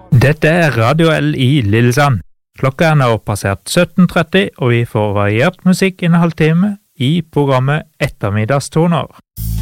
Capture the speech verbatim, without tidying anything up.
Dette er Radio L i Lillesand. Klokka er nå passert sytten tretti, og vi får variert musikk i en halvtime i programmet Ettermiddagstoner.